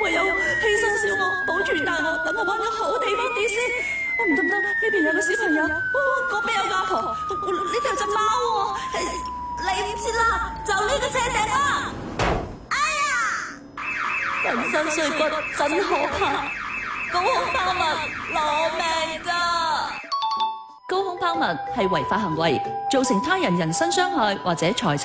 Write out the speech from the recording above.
唯有犧牲小我，保住大我，等我搵個好地方跌先。唔得，呢邊有個小朋友，嗰邊有個阿婆，呢度有隻貓喎，嚟唔切啦，就呢個車頂啦。哎呀，人生碎骨真可怕，高空拋物攞命噶。高空拋物係違法行為，造成他人人身傷害或者財產